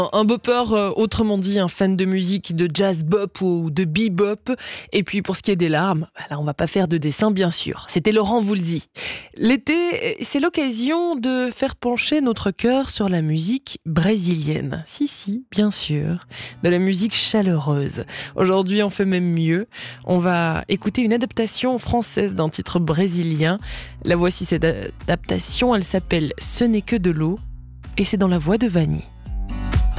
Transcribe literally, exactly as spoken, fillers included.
Un bopper, euh, autrement dit un fan de musique de jazz bop ou de bebop. Et puis pour ce qui est des larmes, là on va pas faire de dessin bien sûr. C'était Laurent Voulzy. L'été, c'est l'occasion de faire pencher notre cœur sur la musique brésilienne. Si, si, bien sûr. De la musique chaleureuse. Aujourd'hui on fait même mieux. On va écouter une adaptation française d'un titre brésilien. La voici cette adaptation, elle s'appelle « Ce n'est que de l'eau » et c'est dans la voix de Vanny.